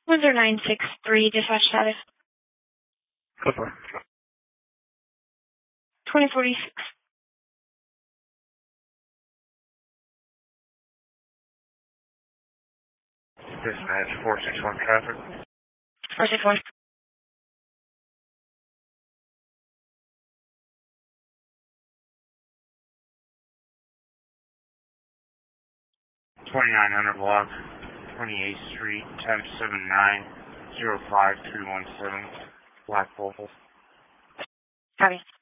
Windsor 963, dispatch status. Go for it. 2046. Dispatch 461 traffic. 461. 2900 block, 28th Street, 1079-05317, Black Opal. Copy.